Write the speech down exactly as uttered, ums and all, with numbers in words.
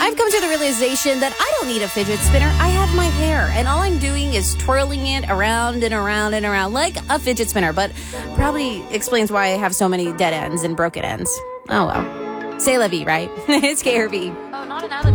I've come to the realization that I don't need a fidget spinner. I have my hair, and all I'm doing is twirling it around and around and around like a fidget spinner, but probably explains why I have so many dead ends and broken ends. Oh, well. C'est la vie, right? It's K R V. Oh, not another